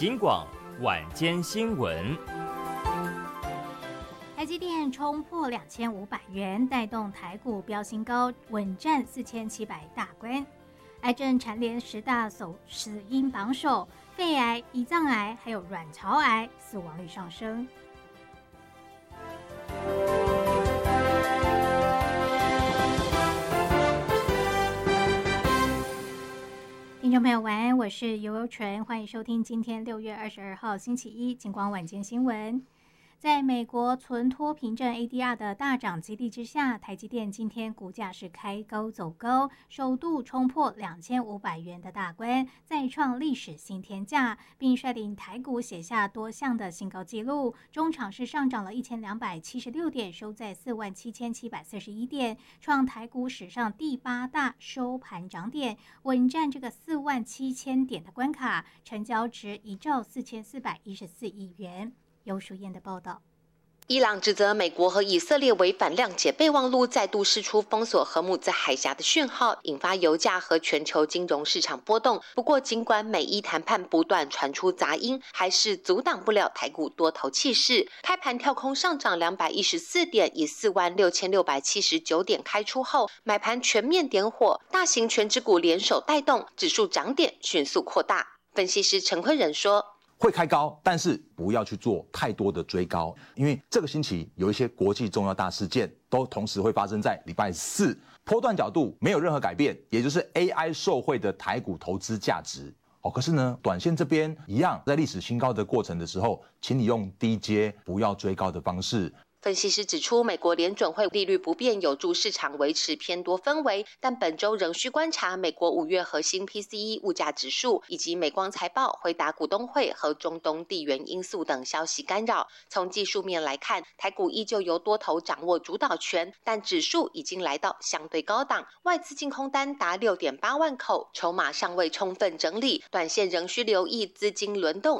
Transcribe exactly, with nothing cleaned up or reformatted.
警广晚间新闻。 台积电冲破两千五百元，带动台股飙新高，稳占四千七百大关。癌症蝉联十大首死因榜首，肺癌、胰脏癌还有卵巢癌死亡率上升。听众朋友晚安，我是尤尤纯，欢迎收听今天六月二十二号星期一警广晚间新闻。在美国存托凭证 A D R 的大涨激励之下，台积电今天股价是开高走高，首度冲破两千五百元的大关，再创历史新天价，并率领台股写下多项的新高纪录。中场是上涨了一千两百七十六点，收在四万七千七百四十一点，创台股史上第八大收盘涨点，稳占这个四万七千点的关卡，成交值一兆四千四百一十四亿元。尤淑燕的报道。 伊朗指责美国和以色列违反谅解备忘录，再度释出封锁荷姆兹海峡的讯号，引发油价和全球金融市场波动。不过，尽管美伊谈判不断传出杂音，还是阻挡不了台股多头气势。开盘跳空上涨两百一十四点，以四万六千六百七十九点开出后，买盘全面点火，大型全指股联手带动，指数涨点迅速扩大。分析师陈坤仁说， 会开高，但是不要去做太多的追高，因为这个星期有一些国际重要大事件都同时会发生在礼拜四，波段角度没有任何改变，也就是 A I 受惠的台股投资价值。哦，可是呢，短线这边一样，在历史新高的过程的时候，请你用低阶不要追高的方式。 分析师指出，美国联准会利率不变有助市场维持偏多氛围，但本周仍需观察美国五月核心 P C E 物价指数以及美光财报、辉达股东会和中东地缘因素等消息干扰。从技术面来看，台股依旧由多头掌握主导权，但指数已经来到相对高档，外资净空单达 六点八万口，筹码尚未充分整理，短线仍需留意资金轮动